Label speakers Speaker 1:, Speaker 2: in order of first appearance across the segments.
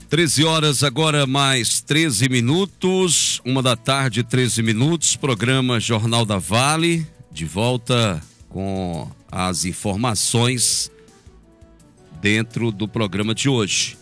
Speaker 1: 13 horas agora, mais 13 minutos, 1h da tarde, 13 minutos, programa Jornal da Vale, de volta com as informações dentro do programa de hoje.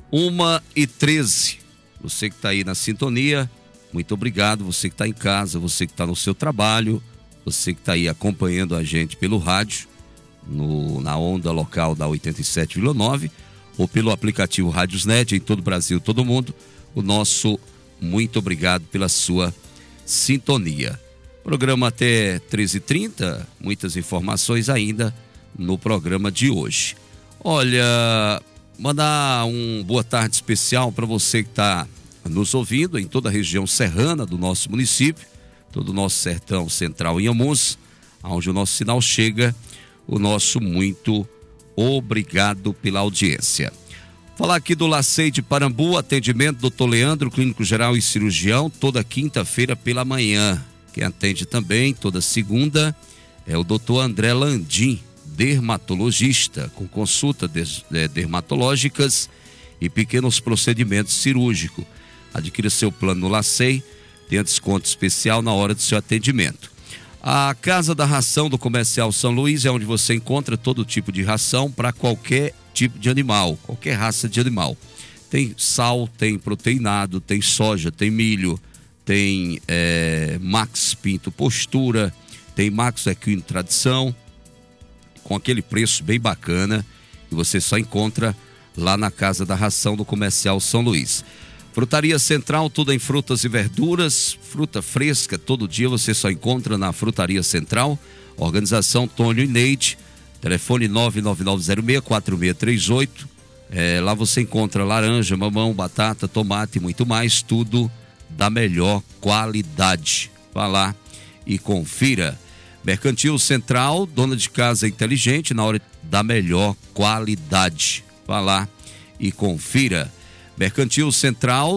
Speaker 1: 1h13, você que está aí na sintonia, muito obrigado, você que está em casa, você que está no seu trabalho, você que está aí acompanhando a gente pelo rádio, na onda local da 87,9, ou pelo aplicativo Rádiosnet em todo o Brasil, todo mundo, o nosso muito obrigado pela sua sintonia. Programa até 13h30, muitas informações ainda no programa de hoje. Olha, mandar boa tarde especial para você que está nos ouvindo em toda a região serrana do nosso município, todo o nosso sertão central em Inhamuns, onde o nosso sinal chega, o nosso muito obrigado pela audiência. Falar aqui do LACEI de Parambu, atendimento Dr. Leandro, clínico geral e cirurgião, toda quinta-feira pela manhã. Quem atende também toda segunda é o Dr. André Landim, dermatologista, com consulta dermatológicas e pequenos procedimentos cirúrgicos. Adquira seu plano no LACEI, tenha desconto especial na hora do seu atendimento. A Casa da Ração do Comercial São Luís é onde você encontra todo tipo de ração para qualquer tipo de animal, qualquer raça de animal. Tem sal, tem proteinado, tem soja, tem milho, tem Max Pinto Postura, tem Max Equino Tradição, com aquele preço bem bacana, e você só encontra lá na Casa da Ração do Comercial São Luís. Frutaria Central, tudo em frutas e verduras, fruta fresca, todo dia você só encontra na Frutaria Central. Organização Tônio e Neide, telefone 99906-4638. Lá você encontra laranja, mamão, batata, tomate e muito mais, tudo da melhor qualidade. Vá lá e confira. Mercantil Central, dona de casa inteligente na hora da melhor qualidade. Vá lá e confira. Mercantil Central,